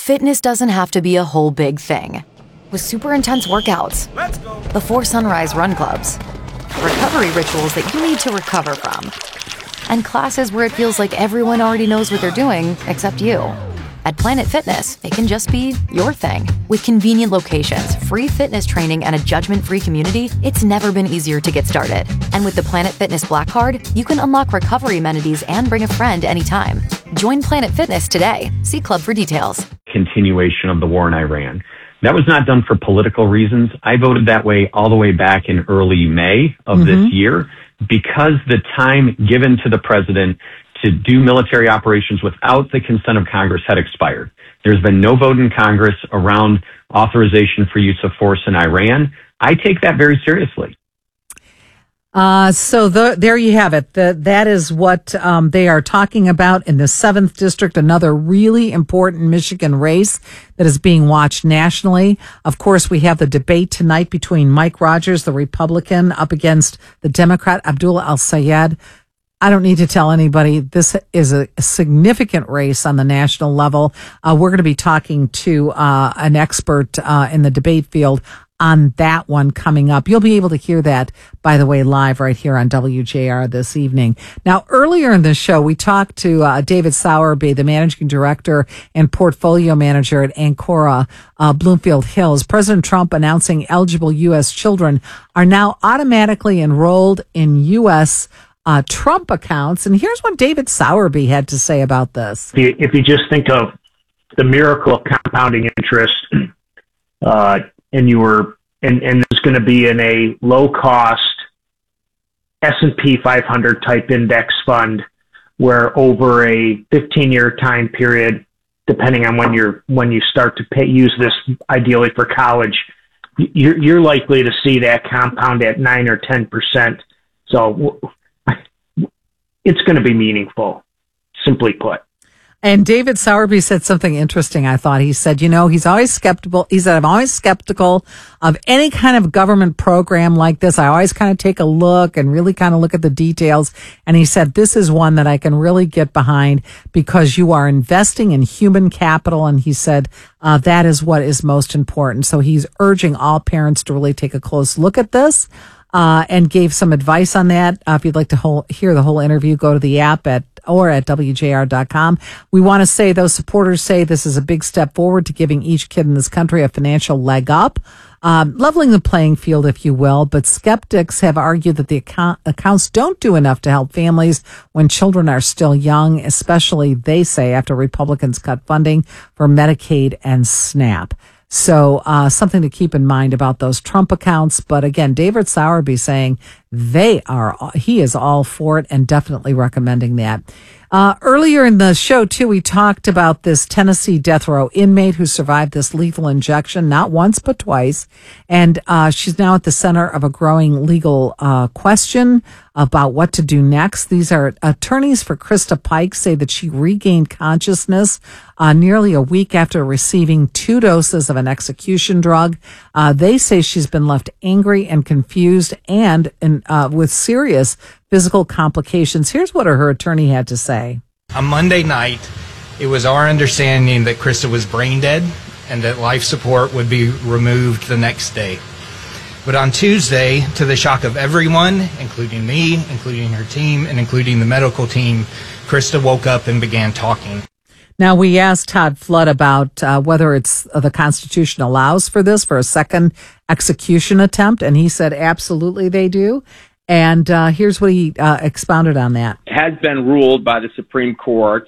Fitness doesn't have to be a whole big thing. With super intense workouts, before sunrise run clubs, recovery rituals that you need to recover from, and classes where it feels like everyone already knows what they're doing except you. At Planet Fitness, it can just be your thing. With convenient locations, free fitness training, and a judgment-free community, it's never been easier to get started. And with the Planet Fitness Black Card, you can unlock recovery amenities and bring a friend anytime. Join Planet Fitness today. See Club for details. Continuation of the war in Iran. That was not done for political reasons. I voted that way all the way back in early May of this year because the time given to the president to do military operations without the consent of Congress had expired. There's been no vote in Congress around authorization for use of force in Iran. I take that very seriously. There you have it. That is what they are talking about in the 7th District, another really important Michigan race that is being watched nationally. Of course, we have the debate tonight between Mike Rogers, the Republican, up against the Democrat, Abdullah El-Sayed. I don't need to tell anybody this is a significant race on the national level. We're going to be talking to an expert in the debate field on that one coming up. You'll be able to hear that, by the way, live right here on WJR this evening. Now, earlier in the show, we talked to David Sowerby, the managing director and portfolio manager at Ancora Bloomfield Hills. President Trump announcing eligible U.S. children are now automatically enrolled in U.S. Trump accounts. And here's what David Sowerby had to say about this. If you just think of the miracle of compounding interest, and it's going to be in a low cost S&P 500 type index fund where over a 15-year time period, depending on when you start to use this ideally for college, you're likely to see that compound at 9 or 10%. So it's going to be meaningful, simply put. And David Sowerby said something interesting, I thought. He said, he's always skeptical. He said, I'm always skeptical of any kind of government program like this. I always kind of take a look and really kind of look at the details. And he said, this is one that I can really get behind because you are investing in human capital. And he said, that is what is most important. So he's urging all parents to really take a close look at this. And gave some advice on that. If you'd like to hear the whole interview, go to the app at WJR.com. We want to say those supporters say this is a big step forward to giving each kid in this country a financial leg up, leveling the playing field, if you will. But skeptics have argued that the accounts don't do enough to help families when children are still young, especially, they say, after Republicans cut funding for Medicaid and SNAP. So something to keep in mind about those Trump accounts. But again, David Sowerby saying he is all for it and definitely recommending that. Earlier in the show, too, we talked about this Tennessee death row inmate who survived this lethal injection, not once, but twice. And she's now at the center of a growing legal question about what to do next. These are attorneys for Krista Pike say that she regained consciousness nearly a week after receiving 2 doses of an execution drug. They say she's been left angry and confused and with serious physical complications. Here's what her attorney had to say. On Monday night, it was our understanding that Krista was brain dead and that life support would be removed the next day. But on Tuesday, to the shock of everyone, including me, including her team, and including the medical team, Krista woke up and began talking. Now, we asked Todd Flood about whether it's the Constitution allows for this, for a second execution attempt, and he said absolutely they do. And here's what he expounded on that. It has been ruled by the Supreme Court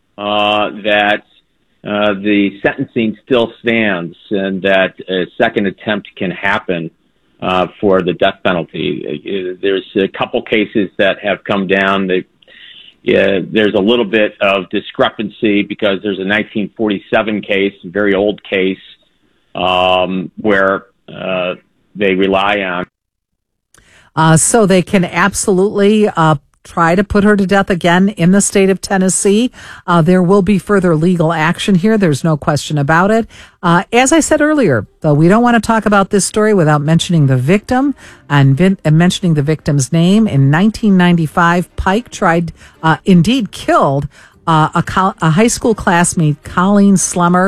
that the sentencing still stands and that a second attempt can happen for the death penalty. There's a couple cases that have come down. There's a little bit of discrepancy because there's a 1947 case, a very old case, where they rely on. So they can absolutely try to put her to death again in the state of Tennessee. There will be further legal action here. There's no question about it. As I said earlier, though, we don't want to talk about this story without mentioning the victim and mentioning the victim's name. In 1995, Pike killed a high school classmate, Colleen Slemmer.